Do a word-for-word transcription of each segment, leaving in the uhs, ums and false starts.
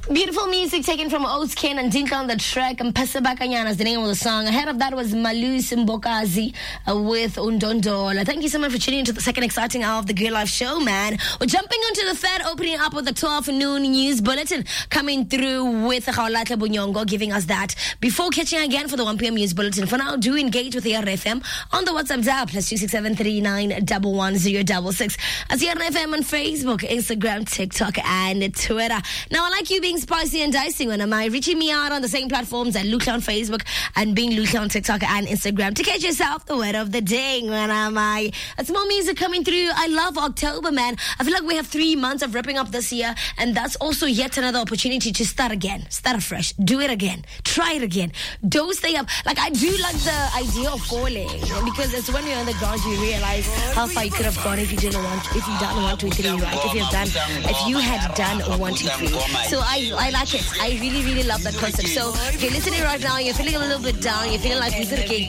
Beautiful music taken from Oatskin and Dinka on the track, and Pesabakanyana is the name of the song. Ahead of that was Malu Simbokazi uh, with Undondola. Thank you so much for tuning into the second exciting hour of the Good Life Show, man. We're jumping onto the third, opening up with the twelve noon news bulletin, coming through with Khaolatla Bunyongo giving us that. Before catching again for the one p.m. news bulletin, for now, do engage with the R F M on the WhatsApp dial, plus two six seven three nine one one zero six six. As the R F M on Facebook, Instagram, TikTok, and Twitter. Now, I like you being spicy and dicey when am I reaching me out on the same platforms at Luke on Facebook and being Luke on TikTok and Instagram to catch yourself the word of the day. When am I? It's more music coming through. I love October, man. I feel like we have three months of wrapping up this year, and that's also yet another opportunity to start again, start afresh, do it again, try it again. Don't stay up. Like, I do like the idea of falling, because it's when you're on the ground you realize how far you could have gone if you didn't want, if you done one, two, three, right? If you've done, if you had done one, two, three. So I, I like it. I really, really love that concept. So if you're listening right now, you're feeling a little bit down, you're feeling like you're okay,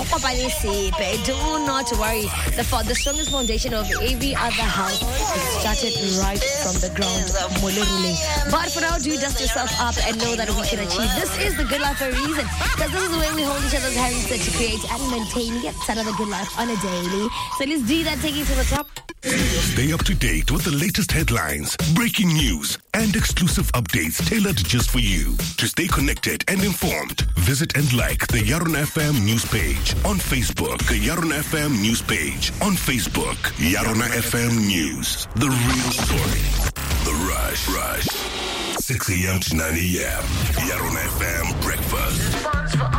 do not worry. The, the strongest foundation of every other house is started right from the ground. But for now, do dust yourself up and know that we can achieve. This is the Good Life for a reason, because this is the way we hold each other's hands to create and maintain yet another good life on a daily. So let's do that, take it to the top. Stay up to date with the latest headlines, breaking news, and exclusive updates tailored just for you. To stay connected and informed, visit and like the Yaron F M news page on Facebook. The Yaron F M news page on Facebook. Yaron F M News. The real story. The Rush. Rush. six a.m. to nine a.m. Yaron F M Breakfast.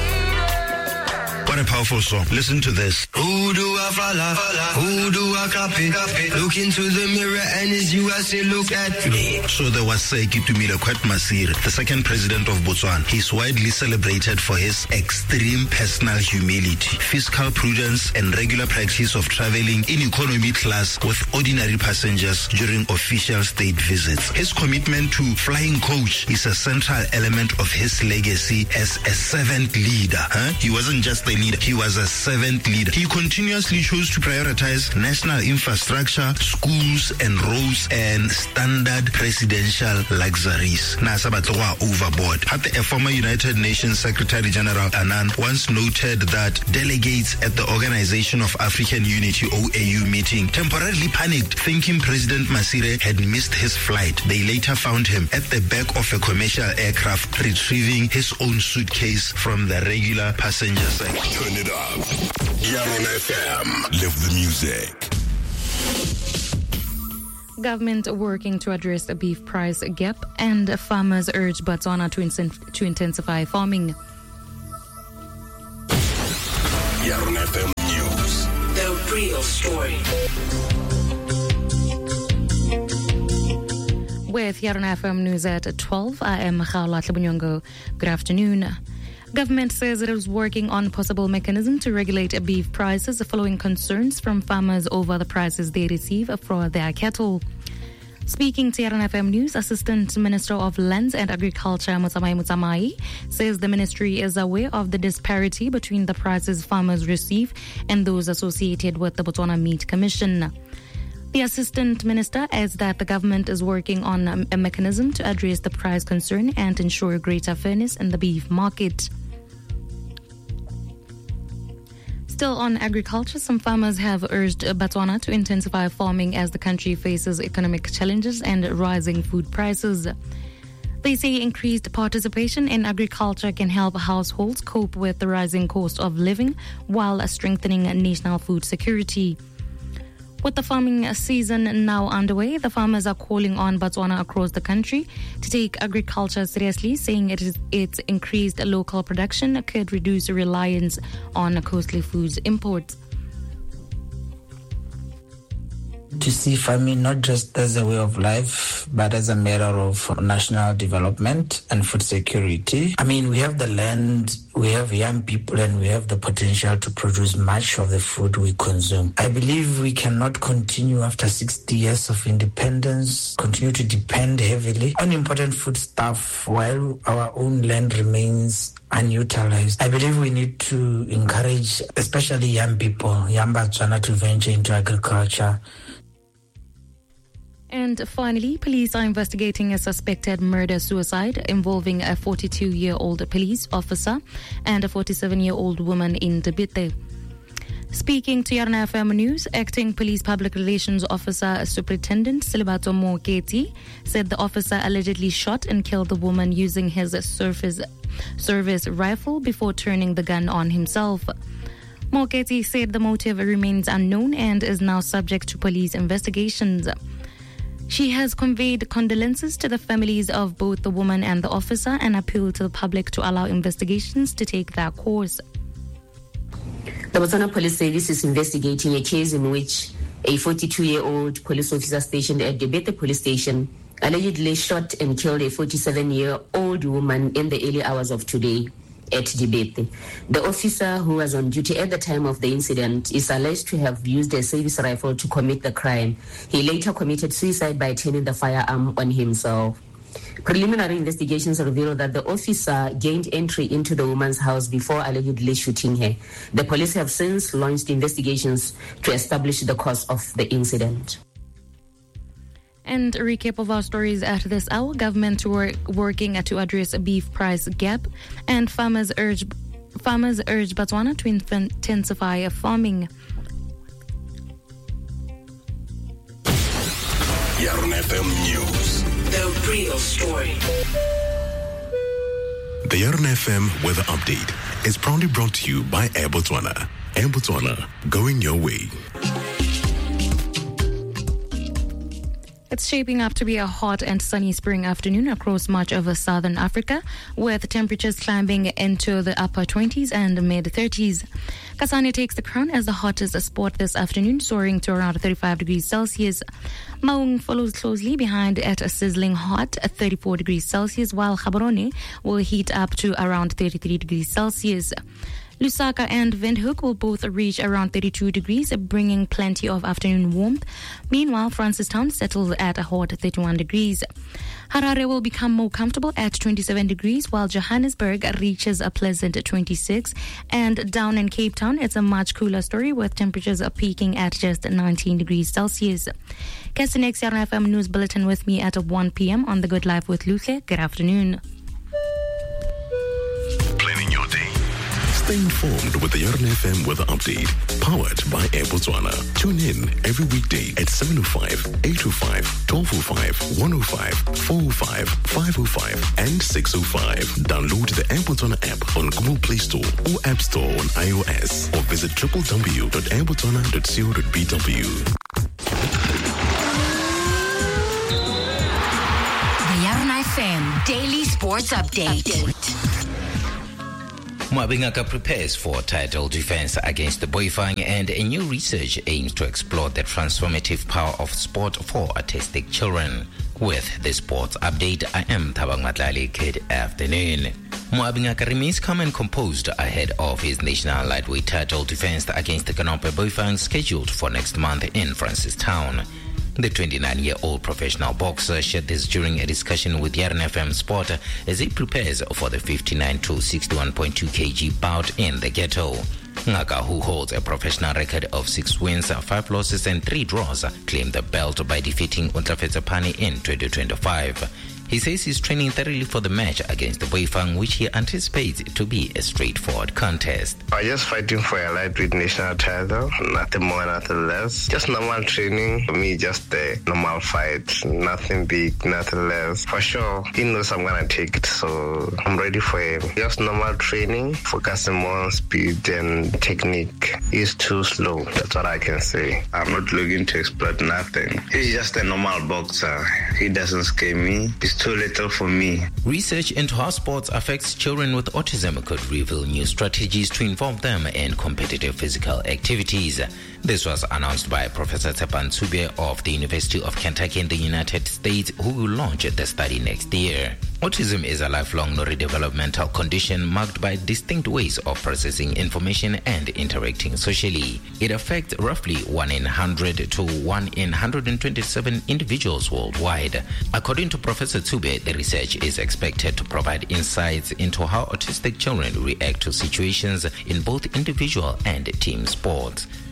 What a powerful song. Listen to this. Who do I follow? Who do I copy? Look into the mirror and it's you I say, look at me. So there was Seki Tumila Kwet Masir, the second president of Botswana. He's widely celebrated for his extreme personal humility, fiscal prudence, and regular practice of traveling in economy class with ordinary passengers during official state visits. His commitment to flying coach is a central element of his legacy as a servant leader. Huh? He wasn't just a leader, he was a servant leader. He continuously chose to prioritize national infrastructure, schools and roads, and standard presidential luxuries. Nasabatwa overboard. A former United Nations Secretary General Annan once noted that delegates at the Organization of African Unity O A U meeting temporarily panicked, thinking President Masire had missed his flight. They later found him at the back of a commercial aircraft retrieving his own suitcase from the regular passenger section. Turn it up. Yaron F M. Live the music. Government working to address the beef price gap, and farmers urge Botswana to, incent- to intensify farming. Yaron F M News. The real story. With Yaron F M News at twelve, I am Khaolatla Bunyongo. Good afternoon. Government says it is working on possible mechanism to regulate beef prices following concerns from farmers over the prices they receive for their cattle. Speaking to Yaron F M News, Assistant Minister of Lands and Agriculture Motsamai Motsamai says the ministry is aware of the disparity between the prices farmers receive and those associated with the Botswana Meat Commission. The Assistant Minister adds that the government is working on a mechanism to address the price concern and ensure greater fairness in the beef market. Still on agriculture, some farmers have urged Botswana to intensify farming as the country faces economic challenges and rising food prices. They say increased participation in agriculture can help households cope with the rising cost of living while strengthening national food security. With the farming season now underway, the farmers are calling on Botswana across the country to take agriculture seriously, saying it is its increased local production could reduce reliance on costly foods imports. To see farming not just as a way of life, but as a matter of national development and food security. I mean, we have the land, we have young people, and we have the potential to produce much of the food we consume. I believe we cannot continue after sixty years of independence, continue to depend heavily on important foodstuff while our own land remains unutilized. I believe we need to encourage, especially young people, young Botswana, to venture into agriculture. And finally, police are investigating a suspected murder-suicide involving a forty-two-year-old police officer and a forty-seven-year-old woman in Debite. Speaking to Yarna F M News, Acting Police Public Relations Officer Superintendent Silibato Moketi said the officer allegedly shot and killed the woman using his surface, service rifle before turning the gun on himself. Moketi said the motive remains unknown and is now subject to police investigations. She has conveyed condolences to the families of both the woman and the officer and appealed to the public to allow investigations to take their course. The Botswana Police Service is investigating a case in which a forty-two-year-old police officer stationed at Debete Police Station allegedly shot and killed a forty-seven-year-old woman in the early hours of today at Debete. The officer, who was on duty at the time of the incident, is alleged to have used a service rifle to commit the crime. He later committed suicide by turning the firearm on himself. Preliminary investigations reveal that the officer gained entry into the woman's house before allegedly shooting her. The police have since launched investigations to establish the cause of the incident. And a recap of our stories at this hour. Government were working to address a beef price gap, and farmers urge farmers urge Botswana to intensify farming. Yarna F M News. The real story. The Yarna F M Weather Update is proudly brought to you by Air Botswana. Air Botswana, going your way. It's shaping up to be a hot and sunny spring afternoon across much of southern Africa, with temperatures climbing into the upper twenties and mid-thirties. Kasane takes the crown as the hottest spot this afternoon, soaring to around thirty-five degrees Celsius. Maung follows closely behind at a sizzling hot at thirty-four degrees Celsius, while Gaborone will heat up to around thirty-three degrees Celsius. Lusaka and Windhoek will both reach around thirty-two degrees, bringing plenty of afternoon warmth. Meanwhile, Francistown settles at a hot thirty-one degrees. Harare will become more comfortable at twenty-seven degrees, while Johannesburg reaches a pleasant twenty-six. And down in Cape Town, it's a much cooler story, with temperatures peaking at just nineteen degrees Celsius. Catch the next Yarna F M News Bulletin with me at one p.m. on The Good Life with Luhle. Good afternoon. Planning your day. Stay informed with the Yarna F M Weather Update, powered by Air Botswana. Tune in every weekday at seven oh five, eight oh five, twelve oh five, one oh five, four oh five, five oh five, and six oh five. Download the Air Botswana app on Google Play Store or App Store on iOS, or visit w w w dot air botswana dot co dot b w. The Yarna F M Daily Sports Update. Update. Mwabingaka prepares for title defense against the Boifang, and a new research aims to explore the transformative power of sport for autistic children. With the sports update, I am Thabang Matlali. Good afternoon. Mwabingaka remains calm and composed ahead of his national lightweight title defense against the Kanope Boifang, scheduled for next month in Francistown. The twenty-nine-year-old professional boxer shared this during a discussion with Yarna F M Sport as he prepares for the fifty-nine to sixty-one point two kilograms bout in the ghetto. Ngaka, who holds a professional record of six wins, five losses and three draws, claimed the belt by defeating Untlafetse Pani in twenty twenty-five. He says he's training thoroughly for the match against the Boifang, which he anticipates to be a straightforward contest. I'm just fighting for a lightweight national title, nothing more, nothing less. Just normal training, for me, just a normal fight, nothing big, nothing less. For sure, he knows I'm going to take it, so I'm ready for him. Just normal training, focusing more on speed and technique. He's too slow, that's what I can say. I'm not looking to exploit nothing. He's just a normal boxer. He doesn't scare me. He's too little for me. Research into how sports affects children with autism could reveal new strategies to involve them in competitive physical activities. This was announced by Professor Tsepan Tsube of the University of Kentucky in the United States, who will launch the study next year. Autism is a lifelong neurodevelopmental condition marked by distinct ways of processing information and interacting socially. It affects roughly one in one hundred to one in one hundred twenty-seven individuals worldwide. According to Professor Tsube, the research is expected to provide insights into how autistic children react to situations in both individual and team sports.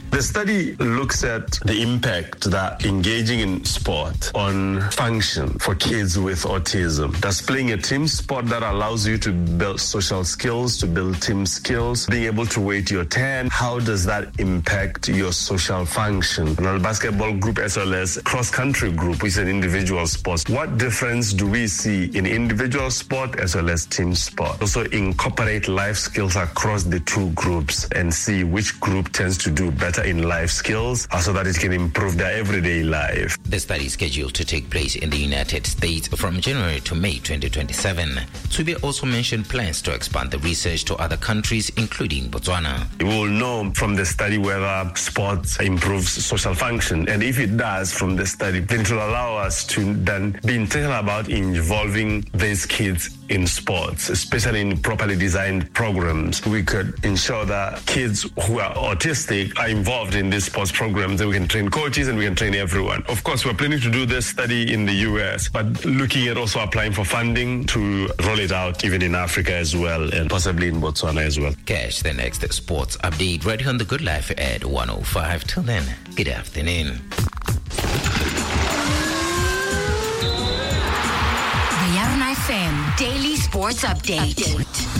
The study looks at the impact that engaging in sport on function for kids with autism. Does playing a team sport that allows you to build social skills, to build team skills, being able to wait your turn, how does that impact your social function? And our basketball group as well as cross-country group, which is an individual sport. What difference do we see in individual sport as well as team sport? Also incorporate life skills across the two groups and see which group tends to do better in life skills so that it can improve their everyday life. The study is scheduled to take place in the United States from January to May twenty twenty-seven. Tsubi also mentioned plans to expand the research to other countries, including Botswana. We will know from the study whether sports improves social function, and if it does from the study, then it will allow us to then be intentional about involving these kids in sports, especially in properly designed programs. We could ensure that kids who are autistic are involved in these sports programs, and we can train coaches and we can train everyone. Of course, we're planning to do this study in the U S, but looking at also applying for funding to roll it out even in Africa as well, and possibly in Botswana as well. Catch the next sports update right here on The Good Life at one oh five. Till then, good afternoon. The Yarn F M Daily Sports Update. Update.